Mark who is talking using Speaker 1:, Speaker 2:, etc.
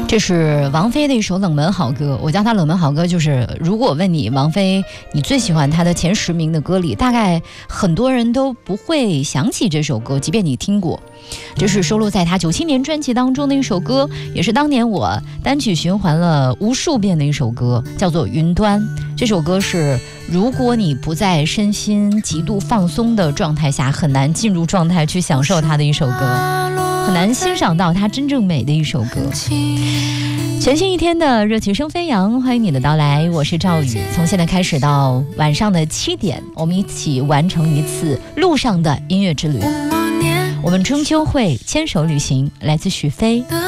Speaker 1: 这是王菲的一首冷门好歌，我叫它冷门好歌，就是如果问你王菲你最喜欢她的前10名的歌里，大概很多人都不会想起这首歌，即便你听过。这是收录在她97年专辑当中的一首歌，也是当年我单曲循环了无数遍的一首歌，叫做《云端》。这首歌是如果你不在身心极度放松的状态下，很难进入状态去享受它的一首歌，很难欣赏到它真正美的一首歌。全新一天的热情声飞扬，欢迎你的到来，我是赵宇。从现在开始到晚上的7点，我们一起完成一次路上的音乐之旅。我们终究会牵手旅行，来自许飞。